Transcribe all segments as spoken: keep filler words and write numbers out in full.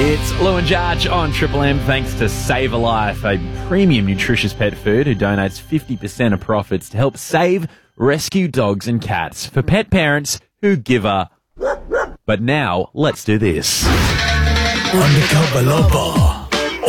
It's Lou and Judge on Triple M, thanks to Save a Life, a premium nutritious pet food who donates fifty percent of profits to help save rescue dogs and cats for pet parents who give a... But now, let's do this. Undercover lover.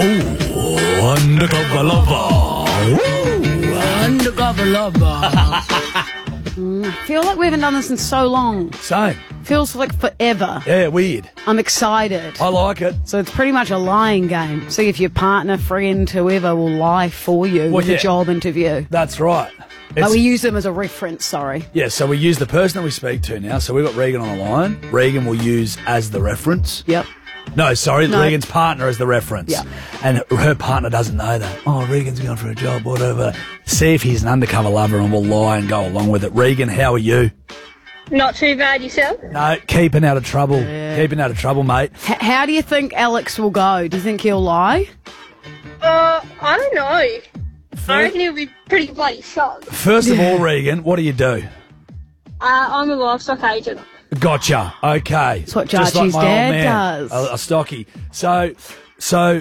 Oh, undercover lover. Ooh, Undercover lover. Mm, I feel like we haven't done this in so long. same. Feels like forever. Yeah, weird. I'm excited. I like it. So it's pretty much a lying game. See if your partner, friend, whoever will lie for you Well, with yeah. a job interview. That's right. But It's- we use them as a reference, sorry. yeah, so we use the person that we speak to now. So we've got Regan on the line. Regan will use as the reference. Yep. No, sorry, No. Regan's partner as the reference. Yeah. And her partner doesn't know that. Oh, Regan's going for a job, whatever. See if he's an undercover lover and we'll lie and go along with it. Regan, how are you? Not too bad yourself? No, keeping out of trouble. Keeping out of trouble, mate. H- how do you think Alex will go? Do you think he'll lie? Uh, I don't know. I reckon he'll be pretty bloody shocked. First of all, Regan, what do you do? Uh, I'm a livestock agent. Gotcha. Okay. That's what Just like Jarchi's my old dad man, does. A, a stocky. So, so,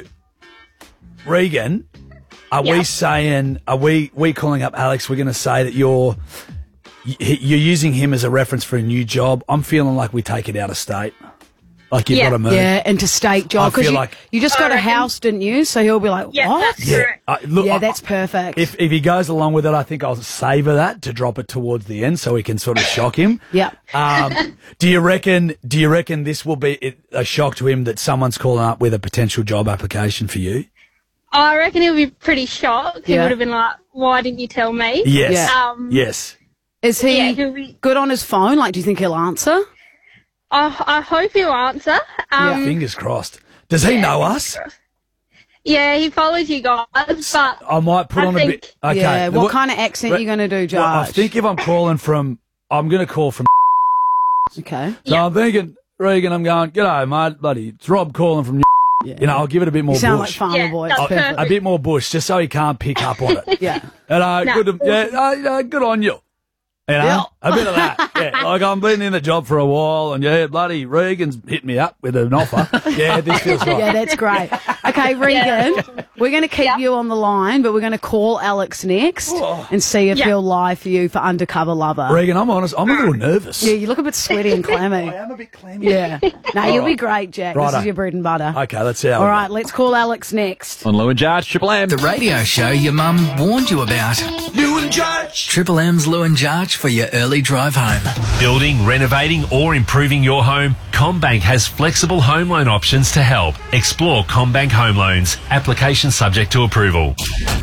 Regan, are Yeah. we saying, are we, we calling up Alex, we're going to say that you're, y- you're using him as a reference for a new job. I'm feeling like we take it out of state. Like you've Yeah. got to move. Yeah, interstate job. I 'Cause feel you, like- you just I got a reckon- house, didn't you? So he'll be like, Yeah, what? that's Yeah. correct. Uh, look, Yeah, I- that's perfect. If, if he goes along with it, I think I'll savour that to drop it towards the end so we can sort of shock him. Yep. Um, do you reckon? Do you reckon this will be it- a shock to him that someone's calling up with a potential job application for you? I reckon he'll be pretty shocked. He Yeah. would have been like, why didn't you tell me? Yes. Yeah. Um, Yes. Is he Yeah, he'll be- good on his phone? Like, do you think he'll answer? I, I hope he'll answer. Um, Fingers crossed. Does he know us? yeah, he follows you guys, but I might put I on a think- bit. Okay. Yeah. What, kind of accent are you going to do, Judge? Well, I think if I'm calling from, I'm going to call from. Okay. So I'm thinking, Regan, I'm going. G'day, mate, buddy. It's Rob calling from. Yeah. You know, I'll give it a bit more You sound like bush. Farmer Yeah, Boy. that's It's perfect. a bit more bush, just so he can't pick up on it. Yeah. And uh, No. good, to, yeah, uh, uh, good on you. You know, Yeah. a bit of that. Yeah, like I've been in the job for a while, and yeah, bloody Regan's hit me up with an offer. Yeah, this feels right. Yeah, that's great. Okay, Regan, we're going to keep Yeah. you on the line, but we're going to call Alex next and see if Yeah. he'll lie for you for Undercover Lover. Regan, I'm honest, I'm a little nervous. Yeah, you look a bit sweaty and clammy. I am a bit clammy. Yeah. No, you'll be great, Jack. This Righto. is your bread and butter. Okay, let's see how All we right, go. let's call Alex next. On Lou and Judge, Triple M. The radio show your mum warned you about. Lou and Judge. Triple M's Lou and Judge for your early drive home. Building, renovating or improving your home? CommBank has flexible home loan options to help. Explore CommBank Home Loans. Application subject to approval.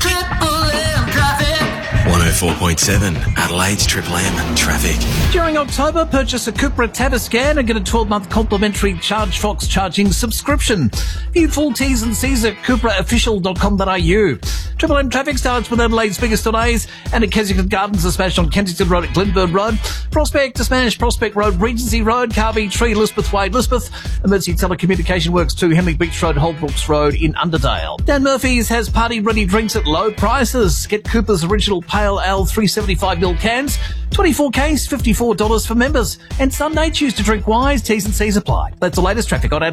one oh four point seven Adelaide's Triple M traffic. During October, purchase a Cupra Taviscan and get a twelve-month complimentary Charge Fox charging subscription. View full T's and C's at cupra official dot com dot a u. Triple M traffic starts with Adelaide's biggest delays and at Kensington Gardens, a smash on Kensington Road at Glenburn Road, Prospect to Smash, Prospect Road, Regency Road, Carby Tree, Lisbeth Way, Lisbeth, Emergency Telecommunication Works to Henley Beach Road, Holbrooks Road in Underdale. Dan Murphy's has party-ready drinks at low prices. Get Cooper's original Pale Ale three seventy-five ml cans, twenty-four case, fifty-four dollars for members. And Sunday, choose to drink wise, T's and C's apply. That's the latest traffic on